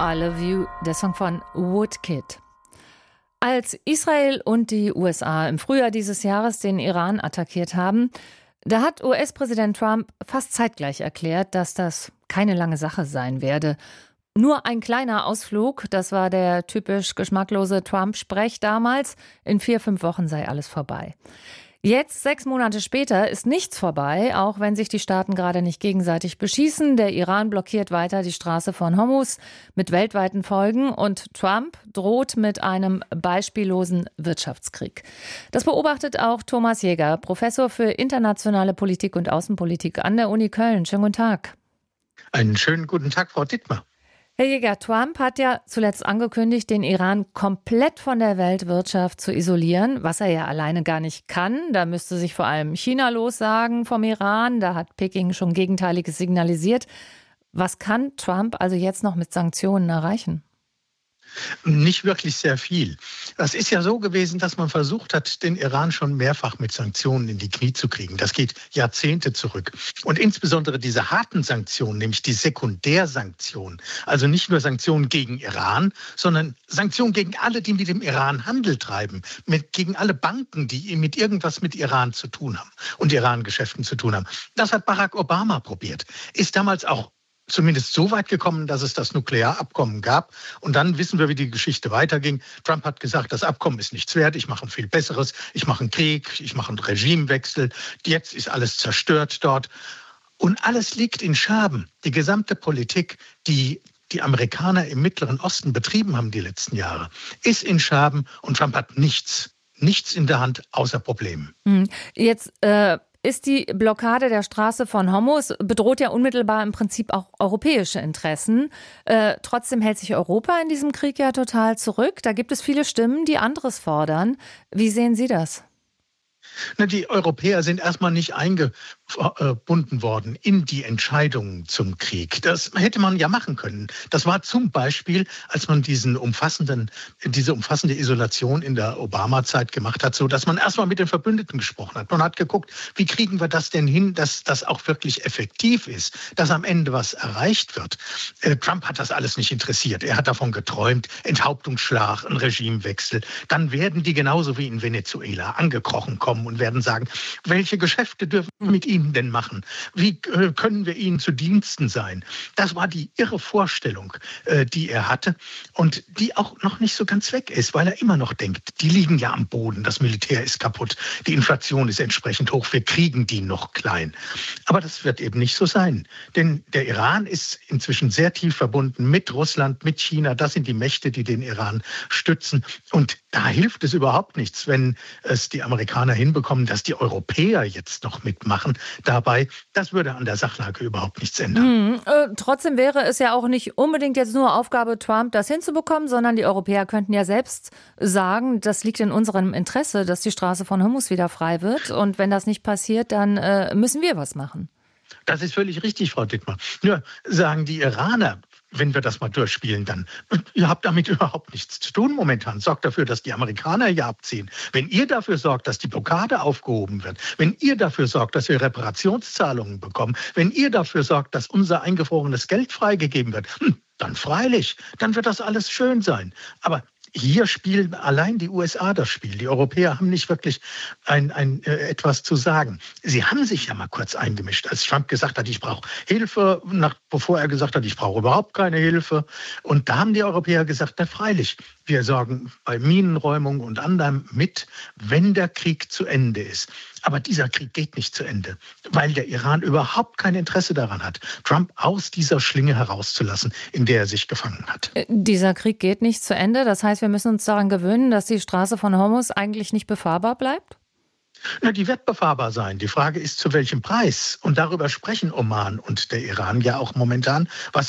I Love You, der Song von Woodkid. Als Israel und die USA im Frühjahr dieses Jahres den Iran attackiert haben, da hat US-Präsident Trump fast zeitgleich erklärt, dass das keine lange Sache sein werde. Nur ein kleiner Ausflug, das war der typisch geschmacklose Trump-Sprech damals. In 4-5 Wochen sei alles vorbei. Jetzt, 6 Monate später, ist nichts vorbei, auch wenn sich die Staaten gerade nicht gegenseitig beschießen. Der Iran blockiert weiter die Straße von Hormuz mit weltweiten Folgen und Trump droht mit einem beispiellosen Wirtschaftskrieg. Das beobachtet auch Thomas Jäger, Professor für internationale Politik und Außenpolitik an der Uni Köln. Schönen guten Tag. Einen schönen guten Tag, Frau Dittmar. Herr Jäger, Trump hat ja zuletzt angekündigt, den Iran komplett von der Weltwirtschaft zu isolieren, was er ja alleine gar nicht kann. Da müsste sich vor allem China lossagen vom Iran. Da hat Peking schon Gegenteiliges signalisiert. Was kann Trump also jetzt noch mit Sanktionen erreichen? Nicht wirklich sehr viel. Das ist ja so gewesen, dass man versucht hat, den Iran schon mehrfach mit Sanktionen in die Knie zu kriegen. Das geht Jahrzehnte zurück. Und insbesondere diese harten Sanktionen, nämlich die Sekundärsanktionen, also nicht nur Sanktionen gegen Iran, sondern Sanktionen gegen alle, die mit dem Iran Handel treiben, gegen alle Banken, die mit irgendwas mit Iran zu tun haben und Iran-Geschäften zu tun haben. Das hat Barack Obama probiert. Ist damals auch zumindest so weit gekommen, dass es das Nuklearabkommen gab. Und dann wissen wir, wie die Geschichte weiterging. Trump hat gesagt, das Abkommen ist nichts wert, ich mache ein viel besseres, ich mache einen Krieg, ich mache einen Regimewechsel. Jetzt ist alles zerstört dort. Und alles liegt in Scherben. Die gesamte Politik, die die Amerikaner im Mittleren Osten betrieben haben die letzten Jahre, ist in Scherben und Trump hat nichts in der Hand außer Problemen. Jetzt ist die Blockade der Straße von Hormuz, bedroht ja unmittelbar im Prinzip auch europäische Interessen. Trotzdem hält sich Europa in diesem Krieg ja total zurück. Da gibt es viele Stimmen, die anderes fordern. Wie sehen Sie das? Die Europäer sind erstmal nicht eingebunden worden in die Entscheidungen zum Krieg. Das hätte man ja machen können. Das war zum Beispiel, als man diese umfassende Isolation in der Obama-Zeit gemacht hat, so dass man erstmal mit den Verbündeten gesprochen hat. Man hat geguckt, wie kriegen wir das denn hin, dass das auch wirklich effektiv ist, dass am Ende was erreicht wird. Trump hat das alles nicht interessiert. Er hat davon geträumt, Enthauptungsschlag, ein Regimewechsel. Dann werden die genauso wie in Venezuela angekrochen kommen und werden sagen, welche Geschäfte dürfen wir mit Ihnen denn machen? Wie können wir Ihnen zu Diensten sein? Das war die irre Vorstellung, die er hatte und die auch noch nicht so ganz weg ist, weil er immer noch denkt, die liegen ja am Boden, das Militär ist kaputt, die Inflation ist entsprechend hoch, wir kriegen die noch klein. Aber das wird eben nicht so sein, denn der Iran ist inzwischen sehr tief verbunden mit Russland, mit China. Das sind die Mächte, die den Iran stützen und da hilft es überhaupt nichts, wenn es die Amerikaner hinbekommen, dass die Europäer jetzt noch mitmachen dabei. Das würde an der Sachlage überhaupt nichts ändern. Trotzdem wäre es ja auch nicht unbedingt jetzt nur Aufgabe Trump, das hinzubekommen, sondern die Europäer könnten ja selbst sagen, das liegt in unserem Interesse, dass die Straße von Hormuz wieder frei wird. Und wenn das nicht passiert, dann müssen wir was machen. Das ist völlig richtig, Frau Dittmar. Nur sagen die Iraner, wenn wir das mal durchspielen, dann, ihr habt damit überhaupt nichts zu tun momentan. Sorgt dafür, dass die Amerikaner hier abziehen. Wenn ihr dafür sorgt, dass die Blockade aufgehoben wird, wenn ihr dafür sorgt, dass wir Reparationszahlungen bekommen, wenn ihr dafür sorgt, dass unser eingefrorenes Geld freigegeben wird, dann freilich, dann wird das alles schön sein. Aber hier spielen allein die USA das Spiel. Die Europäer haben nicht wirklich etwas zu sagen. Sie haben sich ja mal kurz eingemischt, als Trump gesagt hat, ich brauche Hilfe, bevor er gesagt hat, ich brauche überhaupt keine Hilfe. Und da haben die Europäer gesagt, na freilich, wir sorgen bei Minenräumung und anderem mit, wenn der Krieg zu Ende ist. Aber dieser Krieg geht nicht zu Ende, weil der Iran überhaupt kein Interesse daran hat, Trump aus dieser Schlinge herauszulassen, in der er sich gefangen hat. Dieser Krieg geht nicht zu Ende. Das heißt, wir müssen uns daran gewöhnen, dass die Straße von Hormuz eigentlich nicht befahrbar bleibt? Die wird befahrbar sein. Die Frage ist, zu welchem Preis? Und darüber sprechen Oman und der Iran ja auch momentan. Was